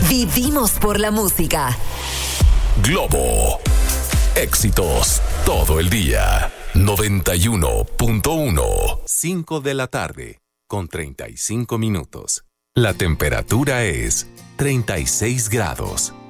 Vivimos por la música. Globo. Éxitos todo el día. 91.1. 5 de la tarde, con 35 minutos. La temperatura es 36 grados.